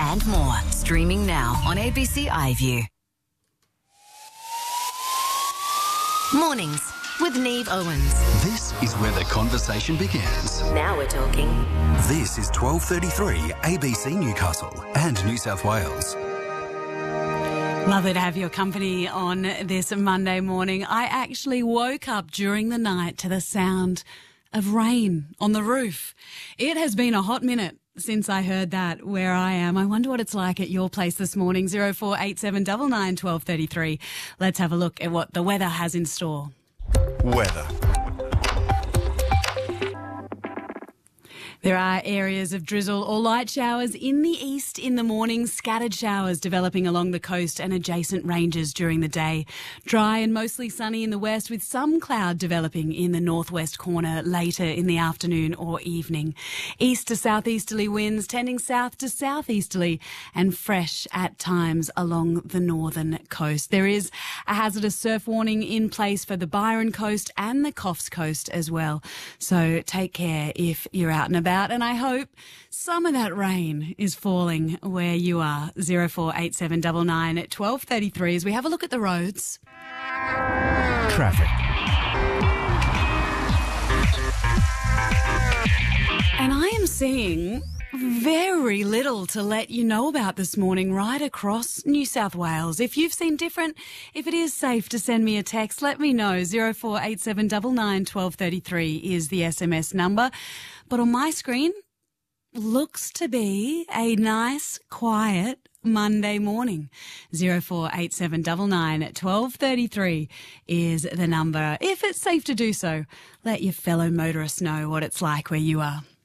and more. Streaming now on ABC iView. Mornings with Neve Owens. This is where the conversation begins. Now we're talking. This is 12:33 ABC Newcastle and New South Wales. Lovely to have your company on this Monday morning. I actually woke up during the night to the sound of rain on the roof. It has been a hot minute since I heard that where I am. I wonder what it's like at your place this morning. 0487 99 1233. Let's have a look at what the weather has in store. Weather. There are areas of drizzle or light showers in the east in the morning, scattered showers developing along the coast and adjacent ranges during the day. Dry and mostly sunny in the west with some cloud developing in the northwest corner later in the afternoon or evening. East to southeasterly winds tending south to southeasterly and fresh at times along the northern coast. There is a hazardous surf warning in place for the Byron coast and the Coffs coast as well. So take care if you're out and about. And I hope some of that rain is falling where you are. 0487 99 1233 as we have a look at the roads. Traffic. And I am seeing very little to let you know about this morning right across New South Wales. If you've seen different, if it is safe to send me a text, let me know. 0487 99 1233 is the SMS number. But on my screen, looks to be a nice, quiet Monday morning. 0487 99 1233 is the number. If it's safe to do so, let your fellow motorists know what it's like where you are.